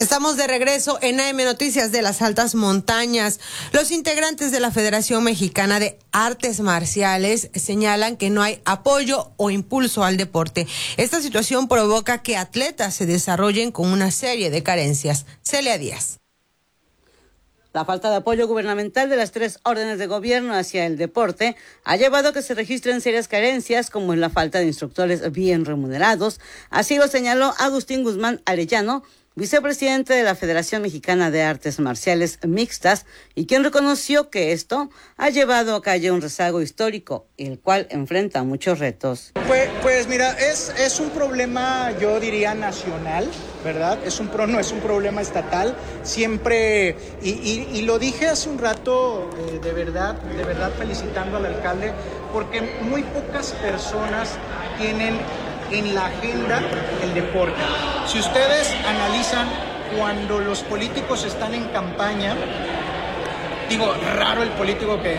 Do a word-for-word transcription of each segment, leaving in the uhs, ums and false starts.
Estamos de regreso en A M Noticias de las Altas Montañas. Los integrantes de la Federación Mexicana de Artes Marciales señalan que no hay apoyo o impulso al deporte. Esta situación provoca que atletas se desarrollen con una serie de carencias. Celia Díaz. La falta de apoyo gubernamental de las tres órdenes de gobierno hacia el deporte ha llevado a que se registren serias carencias, como es la falta de instructores bien remunerados. Así lo señaló Agustín Guzmán Arellano, vicepresidente de la Federación Mexicana de Artes Marciales Mixtas, y quien reconoció que esto ha llevado a que haya un rezago histórico, el cual enfrenta muchos retos. Pues, pues mira, es, es un problema, yo diría, nacional, ¿verdad? Es un pro, no es un problema estatal. Siempre, y, y, y lo dije hace un rato, eh, de verdad, de verdad felicitando al alcalde, porque muy pocas personas tienen en la agenda el deporte. Si ustedes analizan cuando los políticos están en campaña, digo, raro el político que,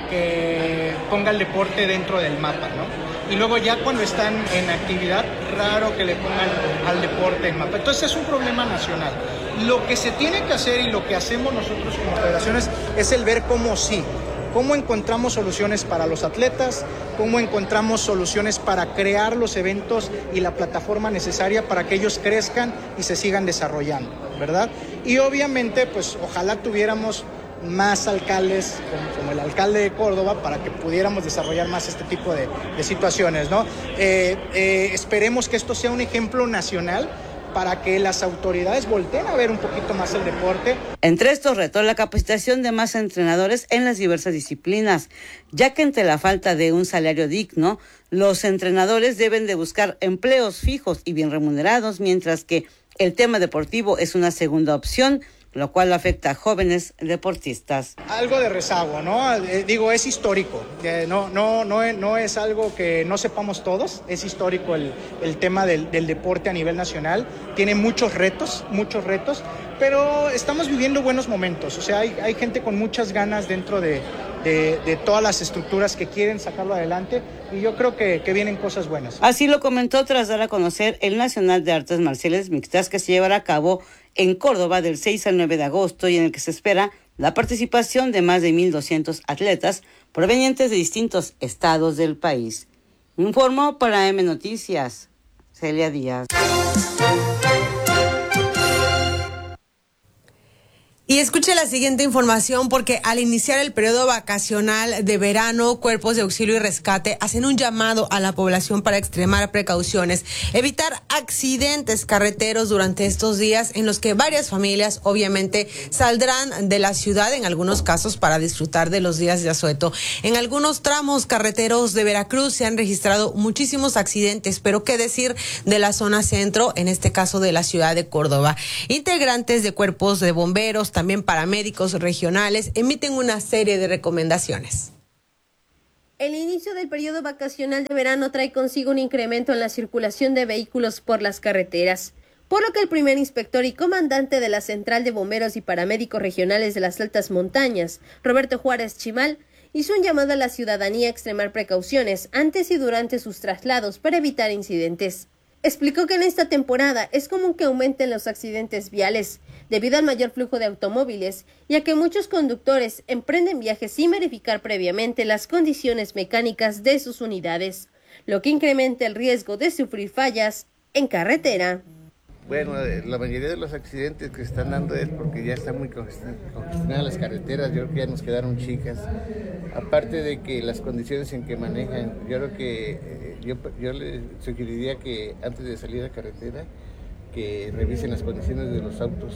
que ponga el deporte dentro del mapa, ¿no? Y luego ya cuando están en actividad, raro que le pongan al deporte en mapa. Entonces es un problema nacional. Lo que se tiene que hacer y lo que hacemos nosotros como federaciones es el ver cómo sí. Cómo encontramos soluciones para los atletas, cómo encontramos soluciones para crear los eventos y la plataforma necesaria para que ellos crezcan y se sigan desarrollando, ¿verdad? Y obviamente, pues ojalá tuviéramos más alcaldes como, como el alcalde de Córdoba para que pudiéramos desarrollar más este tipo de, de situaciones, ¿no? Eh, eh, esperemos que esto sea un ejemplo nacional para que las autoridades volteen a ver un poquito más el deporte. Entre estos retos, la capacitación de más entrenadores en las diversas disciplinas, ya que entre la falta de un salario digno, los entrenadores deben de buscar empleos fijos y bien remunerados, mientras que el tema deportivo es una segunda opción, lo cual afecta a jóvenes deportistas. Algo de rezago, ¿no? Eh, digo, es histórico, eh, no, no, no, no es algo que no sepamos todos, es histórico el, el tema del, del deporte a nivel nacional, tiene muchos retos, muchos retos, pero estamos viviendo buenos momentos, o sea, hay, hay gente con muchas ganas dentro de, de, de todas las estructuras que quieren sacarlo adelante, y yo creo que, que vienen cosas buenas. Así lo comentó tras dar a conocer el Nacional de Artes Marciales Mixtas, que se llevará a cabo en Córdoba del seis al nueve de agosto, y en el que se espera la participación de más de mil doscientos atletas provenientes de distintos estados del país. Informó para M Noticias, Celia Díaz. Y escuche la siguiente información, porque al iniciar el periodo vacacional de verano, cuerpos de auxilio y rescate hacen un llamado a la población para extremar precauciones, evitar accidentes carreteros durante estos días en los que varias familias obviamente saldrán de la ciudad, en algunos casos para disfrutar de los días de asueto. En algunos tramos carreteros de Veracruz se han registrado muchísimos accidentes, pero qué decir de la zona centro, en este caso de la ciudad de Córdoba. Integrantes de cuerpos de bomberos, también paramédicos regionales, emiten una serie de recomendaciones. El inicio del periodo vacacional de verano trae consigo un incremento en la circulación de vehículos por las carreteras, por lo que el primer inspector y comandante de la Central de Bomberos y Paramédicos Regionales de las Altas Montañas, Roberto Juárez Chimal, hizo un llamado a la ciudadanía a extremar precauciones antes y durante sus traslados para evitar incidentes. Explicó que en esta temporada es común que aumenten los accidentes viales debido al mayor flujo de automóviles y a que muchos conductores emprenden viajes sin verificar previamente las condiciones mecánicas de sus unidades, lo que incrementa el riesgo de sufrir fallas en carretera. Bueno, la mayoría de los accidentes que se están dando es porque ya están muy congestionadas las carreteras, yo creo que ya nos quedaron chicas. Aparte de que las condiciones en que manejan, yo creo que eh, yo, yo les sugeriría que antes de salir a carretera, que revisen las condiciones de los autos.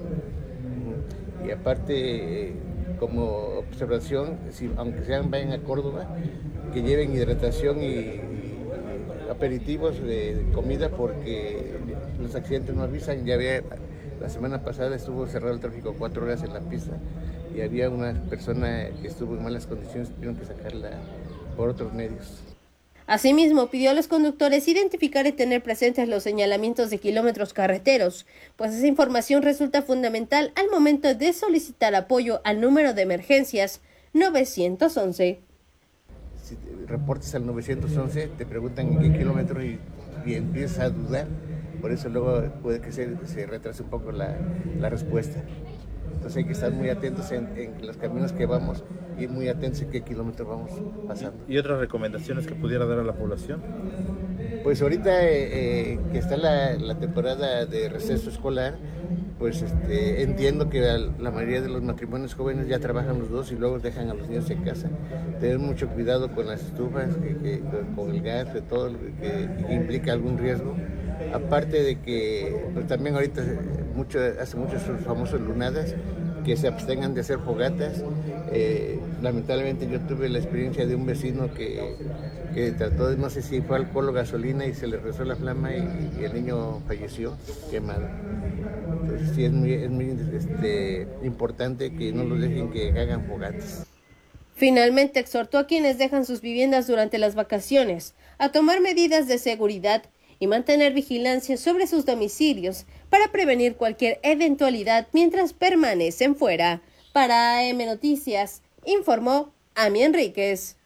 Y aparte, eh, como observación, si, aunque sean vayan a Córdoba, que lleven hidratación y, y aperitivos de comida, porque los accidentes no avisan. Ya había, la semana pasada estuvo cerrado el tráfico cuatro horas en la pista y había una persona que estuvo en malas condiciones, tuvieron que sacarla por otros medios. Asimismo, pidió a los conductores identificar y tener presentes los señalamientos de kilómetros carreteros, pues esa información resulta fundamental al momento de solicitar apoyo al número de emergencias novecientos once. Si te reportes al novecientos once, te preguntan en qué kilómetro y, y empiezas a dudar por eso luego puede que se, se retrase un poco la, la respuesta. Entonces hay que estar muy atentos en, en los caminos que vamos y muy atentos en qué kilómetros vamos pasando. ¿Y otras recomendaciones que pudiera dar a la población? Pues ahorita eh, eh, que está la, la temporada de receso escolar, pues este, entiendo que la, la mayoría de los matrimonios jóvenes ya trabajan los dos y luego dejan a los niños en casa. Tener mucho cuidado con las estufas, que, que, con el gas, de todo lo que, que implica algún riesgo. Aparte de que pues también ahorita mucho, hace mucho sus famosas lunadas, que se abstengan de hacer fogatas. Eh, lamentablemente yo tuve la experiencia de un vecino que, que trató de, no sé si fue alcohol o gasolina y se le rezó la flama y, y el niño falleció quemado. Entonces sí es muy, es muy este, importante que no los dejen que hagan fogatas. Finalmente exhortó a quienes dejan sus viviendas durante las vacaciones a tomar medidas de seguridad y mantener vigilancia sobre sus domicilios para prevenir cualquier eventualidad mientras permanecen fuera. Para A M Noticias, informó Ami Enríquez.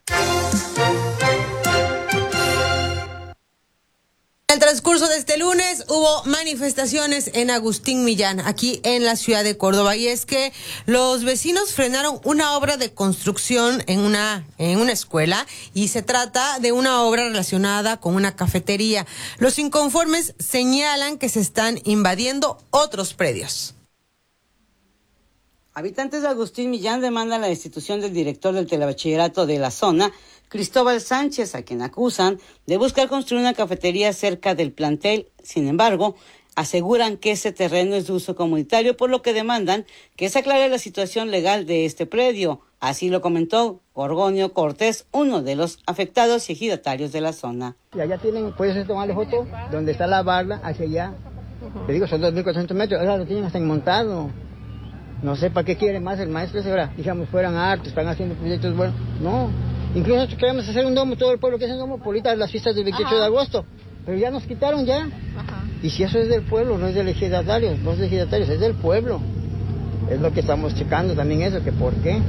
En el transcurso de este lunes hubo manifestaciones en Agustín Millán, aquí en la ciudad de Córdoba, y es que los vecinos frenaron una obra de construcción en una en una escuela, y se trata de una obra relacionada con una cafetería. Los inconformes señalan que se están invadiendo otros predios. Habitantes de Agustín Millán demandan la destitución del director del telebachillerato de la zona, Cristóbal Sánchez, a quien acusan de buscar construir una cafetería cerca del plantel. Sin embargo, aseguran que ese terreno es de uso comunitario, por lo que demandan que se aclare la situación legal de este predio. Así lo comentó Gorgonio Cortés, uno de los afectados y ejidatarios de la zona. Y allá tienen, puedes tomarle foto, donde está la barda, hacia allá. Te digo, son dos mil cuatrocientos metros, ahora lo tienen hasta enmontado. No sé para qué quiere más el maestro, ahora, digamos, fueran hartos, están haciendo proyectos buenos. No, incluso nosotros queremos hacer un domo, todo el pueblo que hace un domo, por ahorita las fiestas del veintiocho de agosto, pero ya nos quitaron ya. Ajá. Y si eso es del pueblo, no es del ejidatario, no es del ejidatario, es del pueblo. Es lo que estamos checando también eso, que por qué.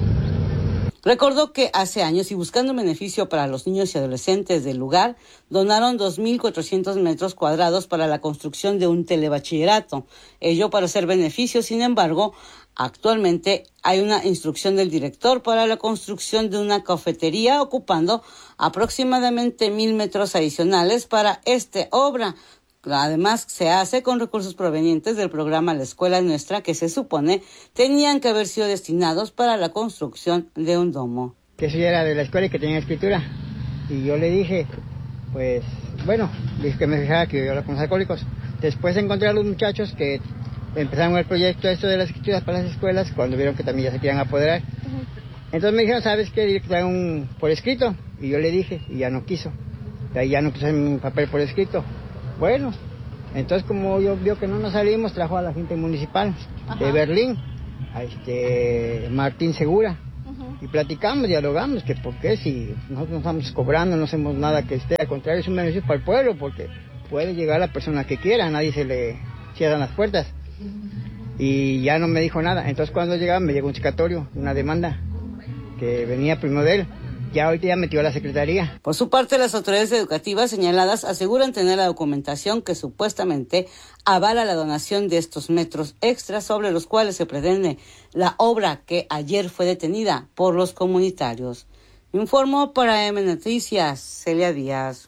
Recordó que hace años, y buscando beneficio para los niños y adolescentes del lugar, donaron dos mil cuatrocientos metros cuadrados para la construcción de un telebachillerato. Ello para hacer beneficio. Sin embargo, actualmente hay una instrucción del director para la construcción de una cafetería, ocupando aproximadamente mil metros adicionales para esta obra. Además, se hace con recursos provenientes del programa La Escuela Nuestra, que se supone tenían que haber sido destinados para la construcción de un domo. Que eso ya era de la escuela y que tenía escritura. Y yo le dije, pues, bueno, dije que me fijara que yo era con los alcohólicos. Después encontré a los muchachos que empezaron el proyecto esto de las escrituras para las escuelas, cuando vieron que también ya se querían apoderar. Uh-huh. Entonces me dijeron, ¿sabes qué? Dile que traigan un por escrito. Y yo le dije, y ya no quiso. De ahí ya no quiso un papel por escrito. Bueno, entonces como yo vio que no nos salimos, trajo a la gente municipal. Ajá. De Berlín, a este Martín Segura. Uh-huh. Y platicamos, dialogamos, que por qué si nosotros no estamos cobrando, no hacemos nada que esté, al contrario es un beneficio para el pueblo, porque puede llegar la persona que quiera, nadie se le cierran las puertas. Uh-huh. Y ya no me dijo nada. Entonces cuando llegaba me llegó un citatorio, una demanda, que venía primero de él. Ya ahorita ya metió a la secretaría. Por su parte, las autoridades educativas señaladas aseguran tener la documentación que supuestamente avala la donación de estos metros extras, sobre los cuales se pretende la obra que ayer fue detenida por los comunitarios. Informó para A M Noticias, Celia Díaz.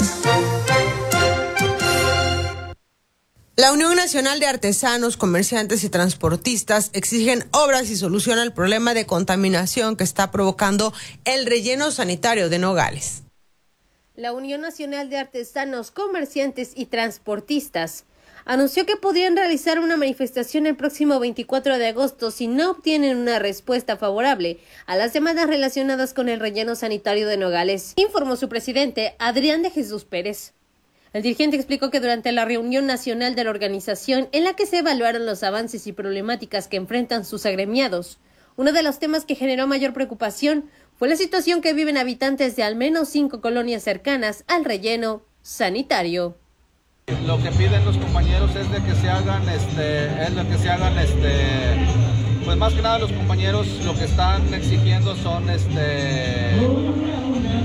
La Unión Nacional de Artesanos, Comerciantes y Transportistas exigen obras y solución al problema de contaminación que está provocando el relleno sanitario de Nogales. La Unión Nacional de Artesanos, Comerciantes y Transportistas anunció que podrían realizar una manifestación el próximo veinticuatro de agosto si no obtienen una respuesta favorable a las demandas relacionadas con el relleno sanitario de Nogales, informó su presidente, Adrián de Jesús Pérez. El dirigente explicó que durante la reunión nacional de la organización, en la que se evaluaron los avances y problemáticas que enfrentan sus agremiados, uno de los temas que generó mayor preocupación fue la situación que viven habitantes de al menos cinco colonias cercanas al relleno sanitario. Lo que piden los compañeros es de que se hagan, este, es de que se hagan, este, pues más que nada los compañeros lo que están exigiendo son, este,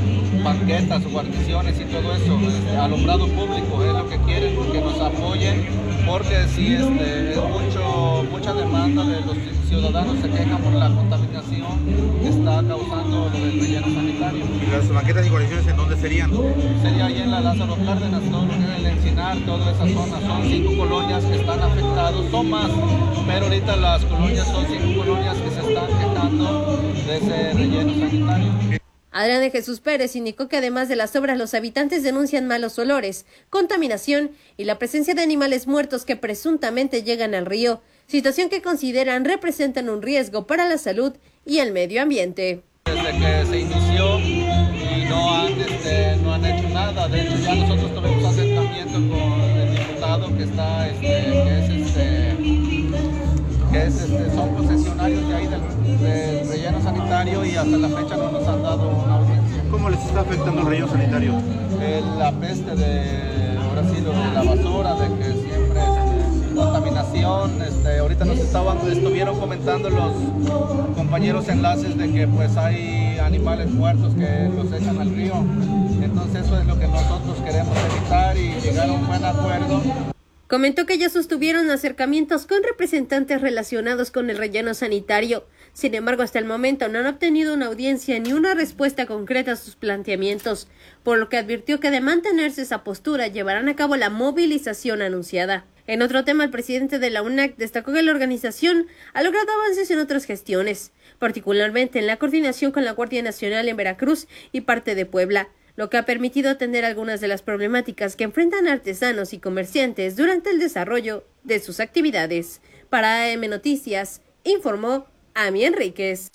banquetas, guarniciones y todo eso, este, alumbrado público, es lo que quieren, que nos apoyen, porque si este, es mucho, mucha demanda de los ciudadanos, se quejan por la contaminación que está causando lo del relleno sanitario. ¿Y las banquetas y guarniciones en dónde serían? Sería ahí en la Lázaro Cárdenas, todo lo que es el Encinar, toda esa zona. Son cinco colonias que están afectadas, son más, pero ahorita las colonias son cinco colonias que se están quejando de ese relleno sanitario. Adrián de Jesús Pérez indicó que además de las obras, los habitantes denuncian malos olores, contaminación y la presencia de animales muertos que presuntamente llegan al río, situación que consideran representan un riesgo para la salud y el medio ambiente. Desde que se inició y no han, este, no han hecho nada, de hecho ya nosotros tuvimos acercamiento con el diputado que está, este, que es este, que es, este, son concesionarios de ahí del, del relleno sanitario y hasta la fecha no nos han dado una audiencia. ¿Cómo les está afectando el relleno sanitario? El, la peste de, ahora sí, lo de la basura, de que siempre este, contaminación, este, ahorita nos estaban, estuvieron comentando los compañeros enlaces de que pues hay animales muertos que los echan al río, entonces eso es lo que nosotros queremos evitar y llegar a un buen acuerdo. Comentó que ya sostuvieron acercamientos con representantes relacionados con el relleno sanitario. Sin embargo, hasta el momento no han obtenido una audiencia ni una respuesta concreta a sus planteamientos, por lo que advirtió que de mantenerse esa postura llevarán a cabo la movilización anunciada. En otro tema, el presidente de la U N A C destacó que la organización ha logrado avances en otras gestiones, particularmente en la coordinación con la Guardia Nacional en Veracruz y parte de Puebla, lo que ha permitido atender algunas de las problemáticas que enfrentan artesanos y comerciantes durante el desarrollo de sus actividades. Para A M Noticias, informó Ami Enríquez.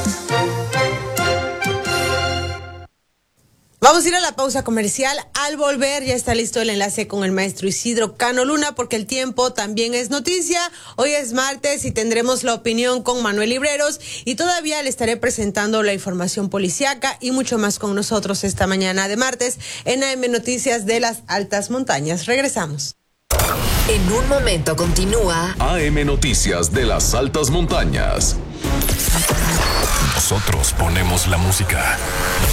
Vamos a ir a la pausa comercial. Al volver ya está listo el enlace con el maestro Isidro Cano Luna, porque el tiempo también es noticia. Hoy es martes y tendremos la opinión con Manuel Libreros y todavía le estaré presentando la información policiaca y mucho más con nosotros esta mañana de martes en A M Noticias de las Altas Montañas. Regresamos. En un momento continúa A M Noticias de las Altas Montañas. Nosotros ponemos la música.